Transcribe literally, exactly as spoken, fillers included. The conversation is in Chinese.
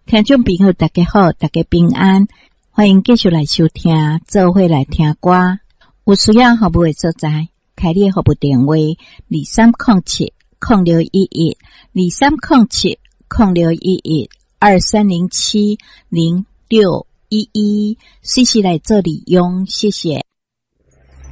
听众朋友大家好，大家平安，欢迎继续来收听做伙来听歌。有需要服务的所在，开列服务电话二三零七零六一一二三零七零六一一二三零七零六一一，随时来做利用，谢谢。